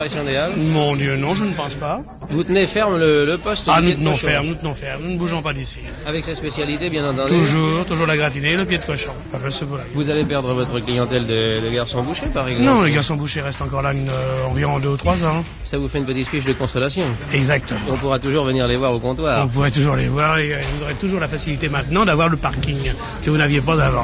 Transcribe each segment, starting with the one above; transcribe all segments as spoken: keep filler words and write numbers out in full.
Mon Dieu, non, je ne pense pas. Vous tenez ferme le, le poste Ah, du nous pied de tenons cochon. ferme, nous tenons ferme, nous ne bougeons pas d'ici. Avec sa spécialité, bien entendu. Toujours, toujours la gratinée, le pied de cochon. Enfin, ce volaille. Vous allez perdre votre clientèle de, de garçons bouchers, par exemple? Non, les garçons bouchers restent encore là une, euh, environ deux ou trois ans. Ça vous fait une petite fiche de consolation. Exactement. On pourra toujours venir les voir au comptoir. On pourrait toujours les voir et euh, vous aurez toujours la facilité maintenant d'avoir le parking que vous n'aviez pas d'avant.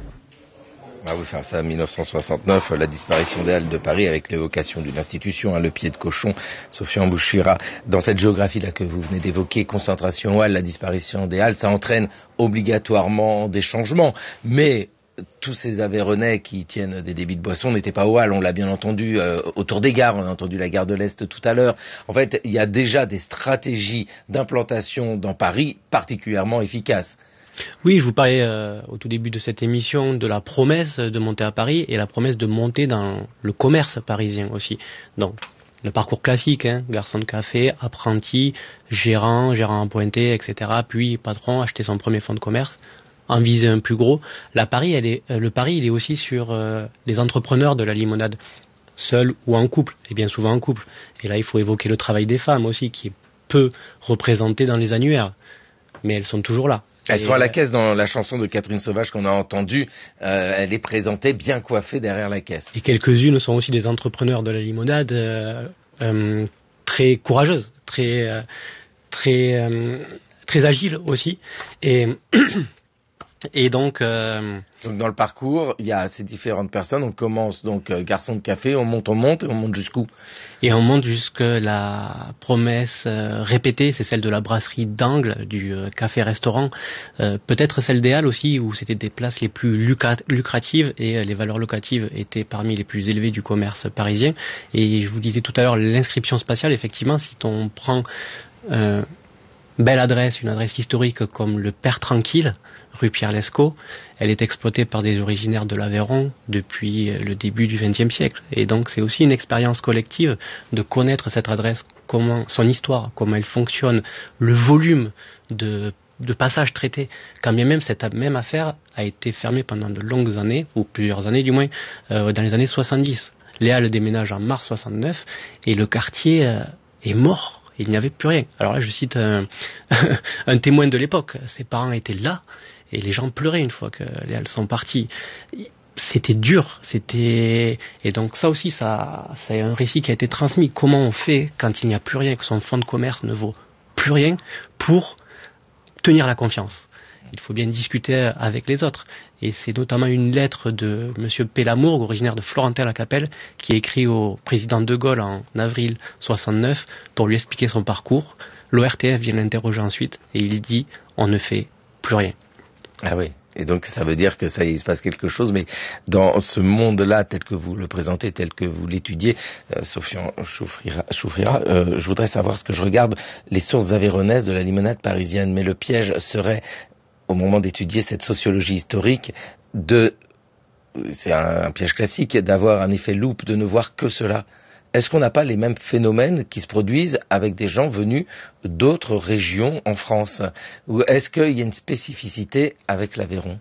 Ah oui, enfin ça, mille neuf cent soixante-neuf, la disparition des Halles de Paris avec l'évocation d'une institution, hein, le pied de cochon, Sofiane Bouchira. Dans cette géographie-là que vous venez d'évoquer, concentration aux Halles, la disparition des Halles, ça entraîne obligatoirement des changements. Mais tous ces Aveyronnais qui tiennent des débits de boissons n'étaient pas aux Halles, on l'a bien entendu, euh, autour des gares, on a entendu la gare de l'Est tout à l'heure. En fait, il y a déjà des stratégies d'implantation dans Paris particulièrement efficaces. Oui, je vous parlais euh, au tout début de cette émission de la promesse de monter à Paris et la promesse de monter dans le commerce parisien aussi. Donc, le parcours classique, hein, garçon de café, apprenti, gérant, gérant appointé, et cetera. Puis patron, acheter son premier fonds de commerce, en viser un plus gros. La Paris, elle est, euh, le pari, il est aussi sur euh, les entrepreneurs de la limonade, seuls ou en couple, et bien souvent en couple. Et là, il faut évoquer le travail des femmes aussi, qui est peu représenté dans les annuaires, mais elles sont toujours là. Elles sont à la caisse dans la chanson de Catherine Sauvage qu'on a entendue. Euh, elle est présentée bien coiffée derrière la caisse. Et quelques-unes sont aussi des entrepreneurs de la limonade euh, euh, très courageuses, très euh, très euh, très agiles aussi. Et et donc, euh, donc dans le parcours, il y a ces différentes personnes. On commence donc euh, garçon de café, on monte, on monte, et on monte jusqu'où? Et on monte jusque la promesse euh, répétée, c'est celle de la brasserie d'Angle, du euh, café-restaurant, euh, peut-être celle des Halles aussi, où c'était des places les plus lucra- lucratives et euh, les valeurs locatives étaient parmi les plus élevées du commerce parisien. Et je vous disais tout à l'heure, l'inscription spatiale, effectivement, si on prend euh, belle adresse, une adresse historique comme le Père Tranquille, rue Pierre-Lescot, elle est exploitée par des originaires de l'Aveyron depuis le début du vingtième siècle. Et donc c'est aussi une expérience collective de connaître cette adresse, comment son histoire, comment elle fonctionne, le volume de, de passages traités. Quand bien même cette même affaire a été fermée pendant de longues années, ou plusieurs années du moins, euh, dans les années soixante-dix. Les Halles déménagent en mars soixante-neuf et le quartier euh, est mort. Il n'y avait plus rien. Alors là, je cite un, un témoin de l'époque. Ses parents étaient là et les gens pleuraient une fois que les Halles sont partis. C'était dur, c'était et donc ça aussi, ça, c'est un récit qui a été transmis. Comment on fait quand il n'y a plus rien, que son fonds de commerce ne vaut plus rien, pour tenir la confiance. Il faut bien discuter avec les autres. Et c'est notamment une lettre de Monsieur Pélamour, originaire de Florentin-la-Capelle, qui a écrit au président de Gaulle en avril soixante-neuf pour lui expliquer son parcours. L'O R T F vient l'interroger ensuite et il dit « on ne fait plus rien ». Ah oui. Et donc ça veut dire que ça il se passe quelque chose, mais dans ce monde-là, tel que vous le présentez, tel que vous l'étudiez, euh, Sofiane Choufrira, euh, je voudrais savoir ce que je regarde, les sources aveyronnaises de la limonade parisienne, mais le piège serait, au moment d'étudier cette sociologie historique, de, c'est un, un piège classique, d'avoir un effet loupe, de ne voir que cela. Est-ce qu'on n'a pas les mêmes phénomènes qui se produisent avec des gens venus d'autres régions en France? Ou est-ce qu'il y a une spécificité avec l'Aveyron?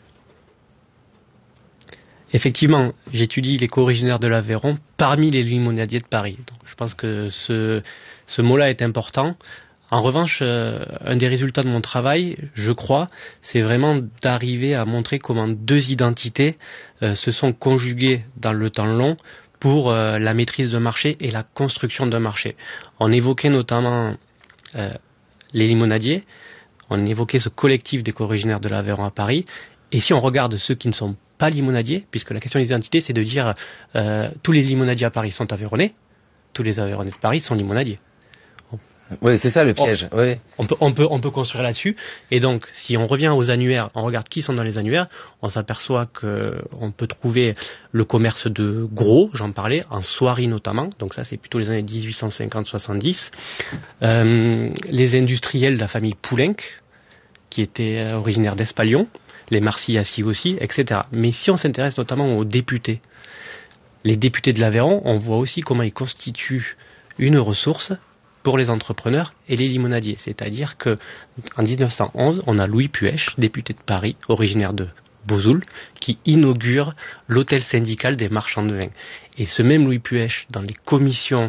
Effectivement, j'étudie les co-originaires de l'Aveyron parmi les limonadiers de Paris. Donc, je pense que ce, ce mot-là est important. En revanche, euh, un des résultats de mon travail, je crois, c'est vraiment d'arriver à montrer comment deux identités euh, se sont conjuguées dans le temps long pour euh, la maîtrise d'un marché et la construction d'un marché. On évoquait notamment euh, les limonadiers, on évoquait ce collectif des co-originaires de l'Aveyron à Paris, et si on regarde ceux qui ne sont pas limonadiers, puisque la question des identités, c'est de dire euh, tous les limonadiers à Paris sont aveyronnais, tous les aveyronnais de Paris sont limonadiers. Oui, c'est ça le piège. On, oui. on, peut, on, peut, on peut construire là-dessus. Et donc, si on revient aux annuaires, on regarde qui sont dans les annuaires, on s'aperçoit qu'on peut trouver le commerce de gros, j'en parlais, en soierie notamment. Donc ça, c'est plutôt les années dix-huit cent cinquante soixante-dix. Euh, les industriels de la famille Poulenc, qui étaient originaires d'Espalion, les Marcillassi aussi, et cetera. Mais si on s'intéresse notamment aux députés, les députés de l'Aveyron, on voit aussi comment ils constituent une ressource pour les entrepreneurs et les limonadiers. C'est-à-dire que en dix-neuf cent onze, on a Louis Puech, député de Paris, originaire de Bozoul, qui inaugure l'hôtel syndical des marchands de vin. Et ce même Louis Puech, dans les commissions